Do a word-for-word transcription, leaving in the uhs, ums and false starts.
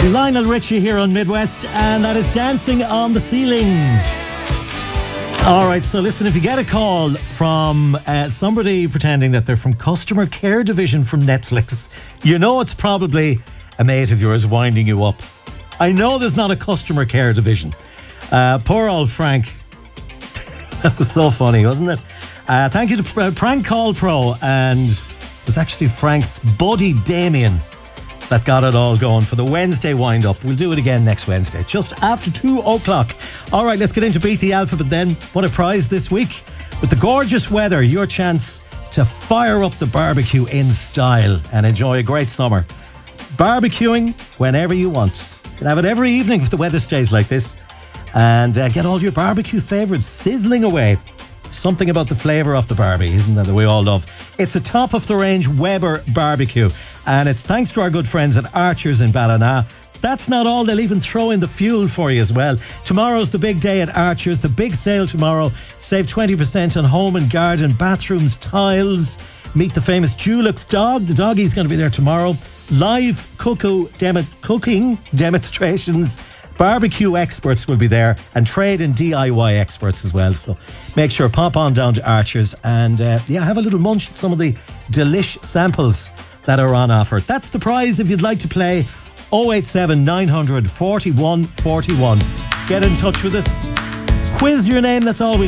Lionel Richie here on Midwest, and that is Dancing on the Ceiling. All right, so listen, if you get a call from uh, somebody pretending that they're from customer care division from Netflix, you know it's probably a mate of yours winding you up. I know there's not a customer care division. Uh, poor old Frank. That was so funny, wasn't it? Uh, thank you to uh, Prank Call Pro, and it was actually Frank's buddy Damien that got it all going for the Wednesday wind-up. We'll do it again next Wednesday, just after two o'clock. All right, let's get into Beat the Alphabet then. What a prize this week. With the gorgeous weather, your chance to fire up the barbecue in style and enjoy a great summer. Barbecuing whenever you want. You can have it every evening if the weather stays like this. And uh, get all your barbecue favourites sizzling away. Something about the flavour of the Barbie, isn't that, that we all love? It's a top-of-the-range Weber barbecue, and it's thanks to our good friends at Archers in Ballina. That's not all, they'll even throw in the fuel for you as well. Tomorrow's the big day at Archers, the big sale tomorrow. Save twenty percent on home and garden, bathrooms, tiles. Meet the famous Dulux dog. The doggie's going to be there tomorrow. Live cuckoo demo- cooking demonstrations. Barbecue experts will be there, and trade and D I Y experts as well. So make sure, pop on down to Archers and uh, yeah, have a little munch at some of the delish samples that are on offer. That's the prize if you'd like to play. oh eight seven nine hundred forty-one forty-one. Get in touch with us. Quiz your name, that's all we